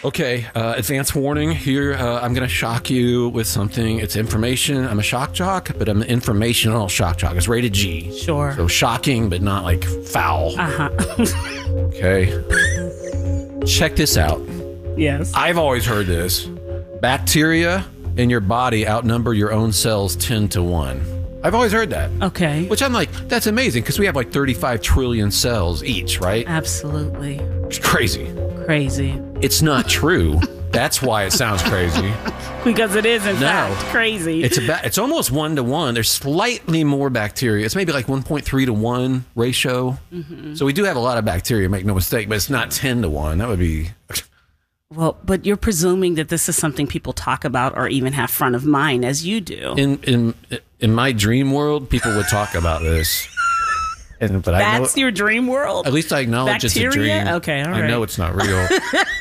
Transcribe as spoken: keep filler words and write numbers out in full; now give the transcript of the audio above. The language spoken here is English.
Okay, uh, advance warning here. Uh, I'm going to shock you with something. It's information. I'm a shock jock, but I'm an informational shock jock. It's rated G. Sure. So shocking, but not like foul. Uh-huh. Okay. Check this out. Yes. I've always heard this. Bacteria in your body outnumber your own cells ten to one. I've always heard that. Okay. Which I'm like, that's amazing because we have like thirty-five trillion cells each, right? Absolutely. It's crazy. Crazy. It's not true. That's why it sounds crazy. Because it is, in No. fact, crazy. It's about, it's almost one to one. There's slightly more bacteria. It's maybe like one point three to one ratio. Mm-hmm. So we do have a lot of bacteria, make no mistake, but it's not ten to one. That would be... Well, but you're presuming that this is something people talk about or even have front of mind, as you do. In in in my dream world, people would talk about this. And, but That's I know, your dream world? at least I acknowledge Bacteria? it's a dream. Okay, all I right. know it's not real.